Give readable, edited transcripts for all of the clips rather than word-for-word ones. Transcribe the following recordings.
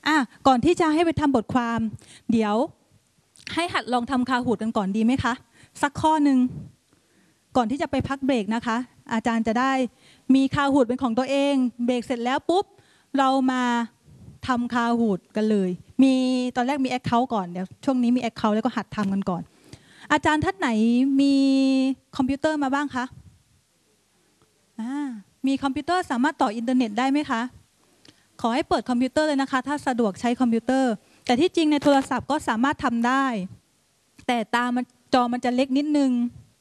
ก่อนที่จะให้ไปทำบทความ เดี๋ยวให้หัดลองทำคาหูดกันก่อนดีไหมคะสักข้อหนึ่งก่อนที่จะไปพักเบรกนะคะอาจารย์จะได้มีคาหูดเป็นของตัวเองเบรกเสร็จแล้วปุ๊บเรามาทำคาหูดกันเลยมีตอนแรกมีแอคเคาท์ก่อนเดี๋ยวช่วงนี้มีแอคเคาท์แล้วก็หัดทำกันก่อนอาจารย์ท่านไหนมีคอมพิวเตอร์มาบ้างคะมีคอมพิวเตอร์สามารถต่ออินเทอร์เน็ตได้ไหมคะขอให้เปิดคอมพิวเตอร์เลยนะคะถ้าสะดวกใช้คอมพิวเตอร์แต่ที่จริงในโทรศัพท์ก็สามารถทำได้แต่จอมันจะเล็กนิดนึง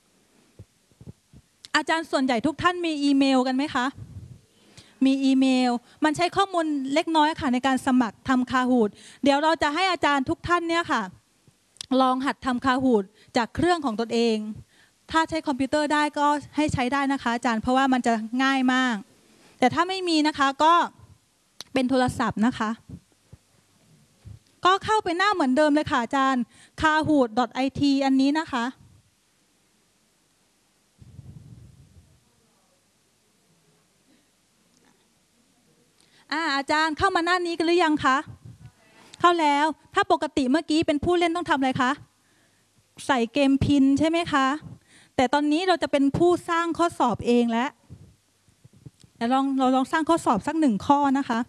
อาจารย์ส่วนใหญ่ทุกท่านมีอีเมลกันไหมคะมีอีเมลมันใช้ข้อมูลเล็กน้อยค่ะในการสมัครทำคาหูดเดี๋ยวเราจะให้อาจารย์ทุกท่านเนี่ยค่ะลองหัดทำคาหูดจากเครื่องของตนเองถ้าใช้คอมพิวเตอร์ได้ก็ให้ใช้ได้นะคะอาจารย์เพราะว่ามันจะง่ายมากแต่ถ้าไม่มีนะคะก็เป็นโทรศัพท์นะคะก็เข้าไปหน้าเหมือนเดิมเลยค่ะอาจารย์ kahoot.it อันนี้นะคะอาจารย์เข้ามาหน้านี้กันหรือยังคะเข้าแล้วถ้าปกติเมื่อกี้เป็นผู้เล่นต้องทำอะไรคะใส่เกมพินใช่ไหมคะแต่ตอนนี้เราจะเป็นผู้สร้างข้อสอบเองแล้วเราลองสร้างข้อสอบสัก1 ข้อนะคะ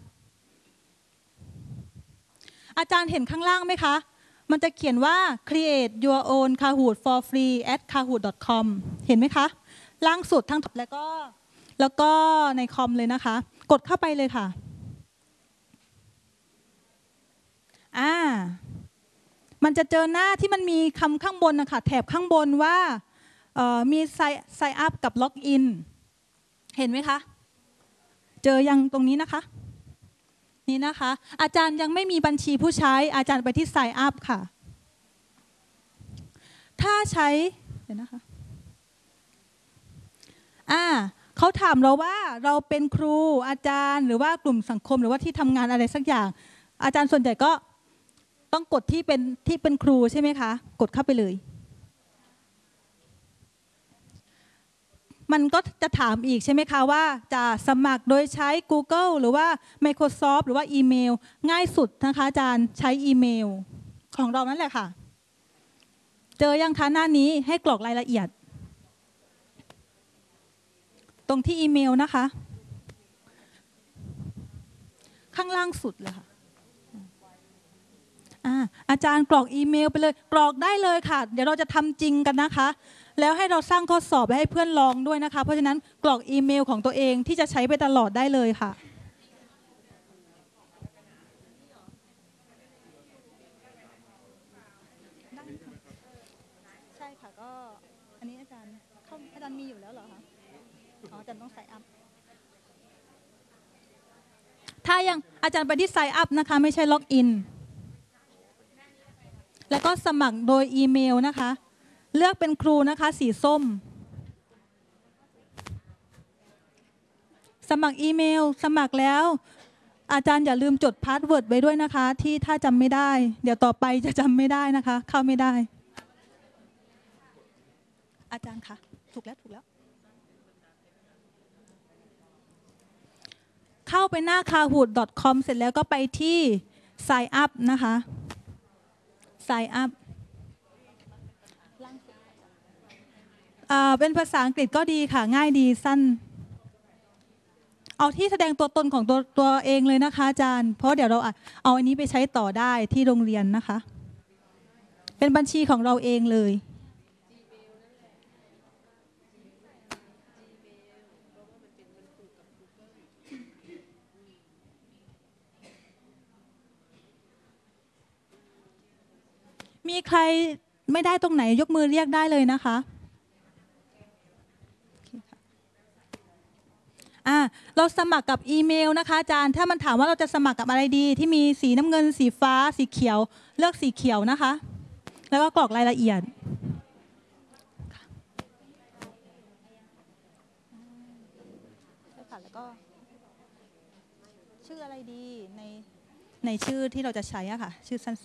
อาจารย์เห็นข้างล่างไหมคะมันจะเขียนว่า create your own Kahoot for free at kahoot.com เห็นไหมคะล่างสุดทั้งแล้วก็ในคอมเลยนะคะกดเข้าไปเลยค่ะมันจะเจอหน้าที่มันมีคำข้างบนนะคะแถบข้างบนว่ามี sign up กับ log in เห็นไหมคะเจอยังตรงนี้นะคะนี่นะคะอาจารย์ยังไม่มีบัญชีผู้ใช้อาจารย์ไปที่ sign up ค่ะถ้าใช้เดี๋ยวนะคะเขาถามเราว่าเราเป็นครูอาจารย์หรือว่ากลุ่มสังคมหรือว่าที่ทำงานอะไรสักอย่างอาจารย์ส่วนใหญ่ก็ต้องกดที่เป็นครูใช่ไหมคะกดเข้าไปเลยมันก็จะถามอีกใช่ไหมคะว่าจะสมัครโดยใช้ Google หรือว่า Microsoft หรือว่าอีเมลง่ายสุดนะคะอาจารย์ใช้อีเมลของเรานั่นแหละค่ะเจอยังคะหน้านี้ให้กรอกรายละเอียดตรงที่อีเมลนะคะข้างล่างสุดเลยค่ะอาจารย์กรอกอีเมลไปเลยกรอกได้เลยค่ะเดี๋ยวเราจะทำจริงกันนะคะแล้วให้เราสร้างข้อสอบให้เพื่อนลองด้วยนะคะเพราะฉะนั้นกรอกอีเมลของตัวเองที่จะใช้ไปตลอดได้เลยค่ะใช่ค่ะก็อันนี้อาจารย์มีอยู่แล้วเหรอคะอาจารย์ต้องใส่อัพถ้ายังอาจารย์ไปที่ sign up นะคะไม่ใช่ล็อกอินแล้วก็สมัครโดยอีเมลนะคะเลือกเป็นครูนะคะสีส้มสมัครอีเมลสมัครแล้วอาจารย์อย่าลืมจดพาสเวิร์ดไว้ด้วยนะคะที่ถ้าจำไม่ได้เดี๋ยวต่อไปจะจำไม่ได้นะคะเข้าไม่ได้อาจารย์คะถูกแล้วเข้าไปหน้า kahoot.com เสร็จแล้วก็ไปที่ sign up นะคะ sign up เป็นภาษาอังกฤษก็ดีค่ะง่ายดีสั้นเอาที่แสดงตัวตนของตัวเองเลยนะคะอาจารย์เพราะเดี๋ยวเราเอาอันนี้ไปใช้ต่อได้ที่โรงเรียนนะคะเป็นบัญชีของเราเองเลยมีใครไม่ได้ตรงไหนยกมือเรียกได้เลยนะคะเราสมัครกับอีเมลนะคะอาจารย์ถ้ามันถามว่าเราจะสมัครกับอะไรดีที่มีสีน้ำเงินสีฟ้าสีเขียวเลือกสีเขียวนะคะแล้วก็กรอกรายละเอียดแล้วก็ชื่ออะไรดีในชื่อที่เราจะใช้อะค่ะชื่อสั้น